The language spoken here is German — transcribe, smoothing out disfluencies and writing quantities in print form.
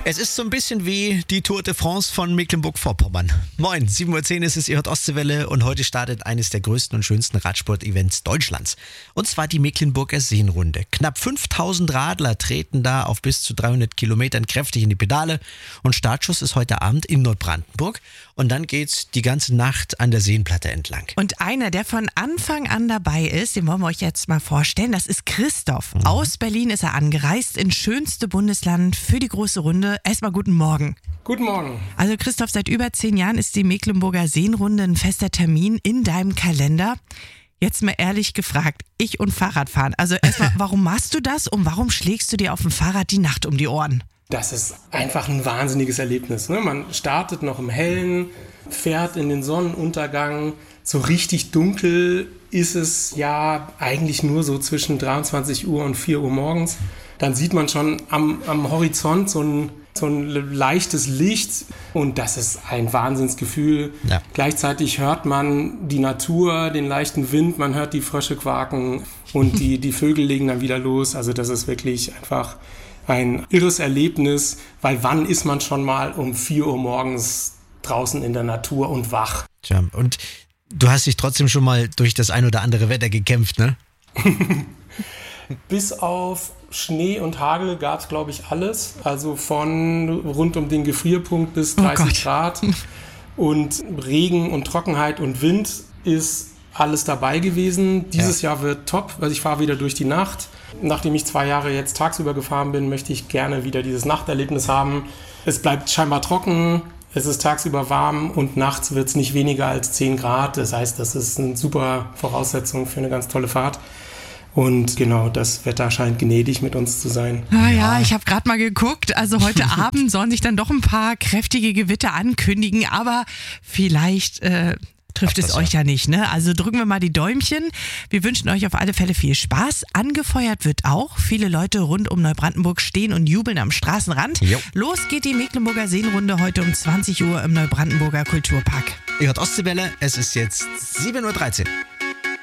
Es ist so ein bisschen wie die Tour de France von Mecklenburg-Vorpommern. Moin, 7:10 Uhr ist es, ihr hört Ostseewelle und heute startet eines der größten und schönsten Radsport-Events Deutschlands. Und zwar die Mecklenburger Seenrunde. Knapp 5000 Radler treten da auf bis zu 300 Kilometern kräftig in die Pedale und Startschuss ist heute Abend in Neubrandenburg und dann geht's die ganze Nacht an der Seenplatte entlang. Und einer, der von Anfang an dabei ist, den wollen wir euch jetzt mal vorstellen, das ist Christoph. Aus Berlin ist er angereist ins schönste Bundesland für die große Runde. Erstmal guten Morgen. Guten Morgen. Also Christoph, seit über 10 Jahren ist die Mecklenburger Seenrunde ein fester Termin in deinem Kalender. Jetzt mal ehrlich gefragt, ich und Fahrradfahren. Also erstmal, warum machst du das und warum schlägst du dir auf dem Fahrrad die Nacht um die Ohren? Das ist einfach ein wahnsinniges Erlebnis. Ne? Man startet noch im Hellen, fährt in den Sonnenuntergang. So richtig dunkel ist es ja eigentlich nur so zwischen 23 Uhr und 4 Uhr morgens. Dann sieht man schon am Horizont so ein leichtes Licht und das ist ein Wahnsinnsgefühl. Ja. Gleichzeitig hört man die Natur, den leichten Wind, man hört die Frösche quaken und die Vögel legen dann wieder los. Also das ist wirklich einfach ein irres Erlebnis, weil wann ist man schon mal um 4 Uhr morgens draußen in der Natur und wach? Tja, und du hast dich trotzdem schon mal durch das ein oder andere Wetter gekämpft, ne? Bis auf Schnee und Hagel gab es, glaube ich, alles. Also von rund um den Gefrierpunkt bis 30 Grad. Und Regen und Trockenheit und Wind ist alles dabei gewesen. Dieses Jahr wird top, weil ich fahre wieder durch die Nacht. Nachdem ich 2 Jahre jetzt tagsüber gefahren bin, möchte ich gerne wieder dieses Nachterlebnis haben. Es bleibt scheinbar trocken. Es ist tagsüber warm und nachts wird es nicht weniger als 10 Grad. Das heißt, das ist eine super Voraussetzung für eine ganz tolle Fahrt. Und genau, das Wetter scheint gnädig mit uns zu sein. Ja, ich habe gerade mal geguckt. Also heute Abend sollen sich dann doch ein paar kräftige Gewitter ankündigen. Aber vielleicht trifft es euch ja nicht, ne? Also drücken wir mal die Däumchen. Wir wünschen euch auf alle Fälle viel Spaß. Angefeuert wird auch. Viele Leute rund um Neubrandenburg stehen und jubeln am Straßenrand. Jo. Los geht die Mecklenburger Seenrunde heute um 20 Uhr im Neubrandenburger Kulturpark. Ihr hört Ostseewelle, es ist jetzt 7:13 Uhr.